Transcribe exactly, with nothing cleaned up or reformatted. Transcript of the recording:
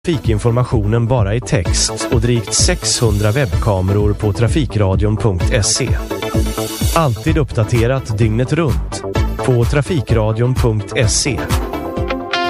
Trafikinformationen bara i text och drygt sexhundra webbkameror på trafikradion punkt se. Alltid uppdaterat dygnet runt på trafikradion punkt se.